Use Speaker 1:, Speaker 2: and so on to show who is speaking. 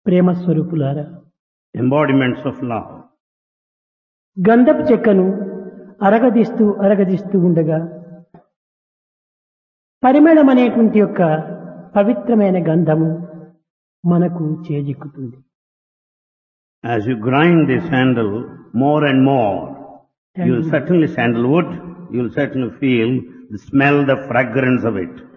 Speaker 1: ప్రేమ స్వరూపులారా,
Speaker 2: embodiments of love.
Speaker 1: గంధపు చెక్కను అరగదీస్తూ అరగదీస్తూ ఉండగా పరిమళం అనేటువంటి యొక్క పవిత్రమైన గంధము మనకు చేజిక్కుతుంది.
Speaker 2: As you grind the sandal more and more, you will certainly sandalwood, you will certainly feel the smell, the fragrance of it.